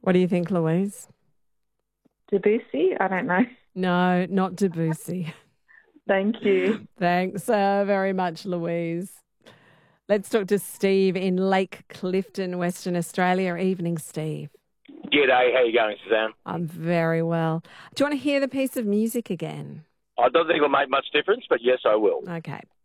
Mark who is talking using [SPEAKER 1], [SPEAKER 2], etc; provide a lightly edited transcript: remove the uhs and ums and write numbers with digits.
[SPEAKER 1] What do you think, Louise?
[SPEAKER 2] Debussy? I don't know.
[SPEAKER 1] No, not Debussy.
[SPEAKER 2] Thank you.
[SPEAKER 1] Thanks very much, Louise. Let's talk to Steve in Lake Clifton, Western Australia. Evening, Steve.
[SPEAKER 3] G'day, how you going, Suzanne?
[SPEAKER 1] I'm very well. Do you want to hear the piece of music again?
[SPEAKER 3] I don't think it'll make much difference, but yes, I will.
[SPEAKER 1] Okay.